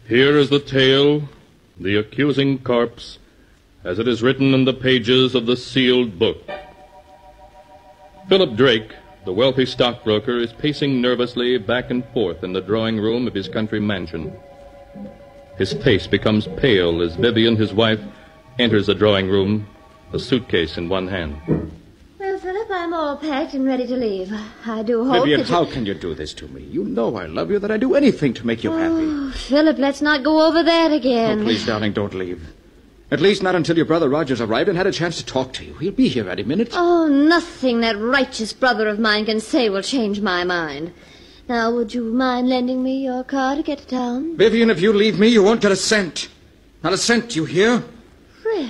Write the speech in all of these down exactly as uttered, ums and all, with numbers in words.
Here is the tale, the accusing corpse, as it is written in the pages of the sealed book. Philip Drake, the wealthy stockbroker, is pacing nervously back and forth in the drawing room of his country mansion. His face becomes pale as Vivian, his wife, enters the drawing room, a suitcase in one hand. Well, Philip, I'm all packed and ready to leave. I do hope Vivian, that how you... can you do this to me? You know I love you, that I'd do anything to make you oh, happy. Philip, let's not go over that again. Oh, please, darling, don't leave. At least not until your brother Roger's arrived and had a chance to talk to you. He'll be here any minute. Oh, nothing that righteous brother of mine can say will change my mind. Now, would you mind lending me your car to get to town? Vivian, if you leave me, you won't get a cent. Not a cent, you hear? Really?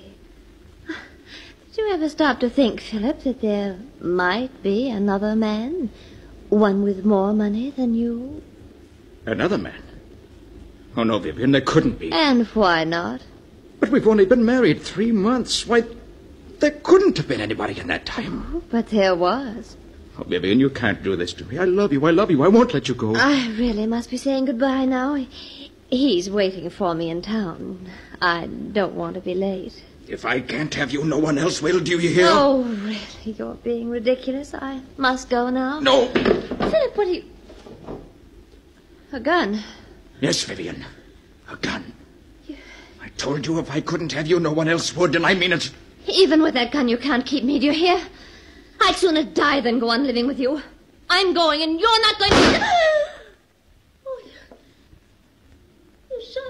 Did you ever stop to think, Philip, that there might be another man? One with more money than you? Another man? Oh, no, Vivian, there couldn't be. And why not? But we've only been married three months. Why, there couldn't have been anybody in that time. Oh, but there was. Oh, Vivian, you can't do this to me. I love you. I love you. I won't let you go. I really must be saying goodbye now. He's waiting for me in town. I don't want to be late. If I can't have you, no one else will. Do you hear? Oh, really? You're being ridiculous. I must go now. No. Philip, what are you... A gun. Yes, Vivian. A gun. You... I told you if I couldn't have you, no one else would, and I mean it. Even with that gun, you can't keep me, do you hear? I'd sooner die than go on living with you. I'm going, and you're not going to... Oh, you shot...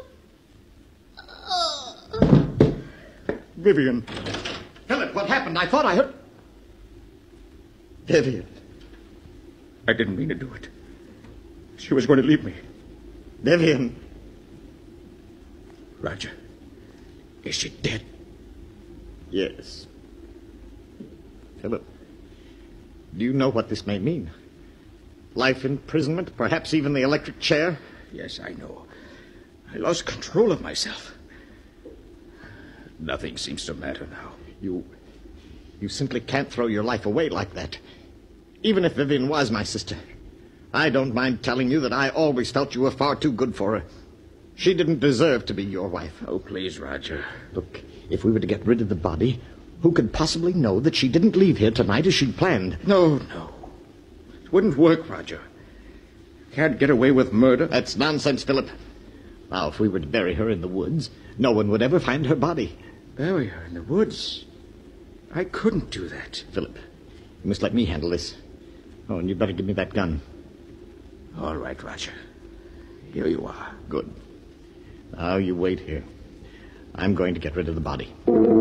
Oh. Vivian. Philip, what happened? I thought I heard... Vivian. I didn't mean to do it. She was going to leave me. Vivian. Roger. Is she dead? Yes. Philip, do you know what this may mean? Life imprisonment, perhaps even the electric chair? Yes, I know. I lost control of myself. Nothing seems to matter now. You... you simply can't throw your life away like that. Even if Vivian was my sister. I don't mind telling you that I always felt you were far too good for her. She didn't deserve to be your wife. Oh, please, Roger. Look, if we were to get rid of the body, who could possibly know that she didn't leave here tonight as she'd planned? No, no. It wouldn't work, Roger. Can't get away with murder. That's nonsense, Philip. Now, if we were to bury her in the woods, no one would ever find her body. Bury her in the woods? I couldn't do that. Philip, you must let me handle this. Oh, and you'd better give me that gun. All right, Roger. Here you are. Good. Now you wait here. I'm going to get rid of the body.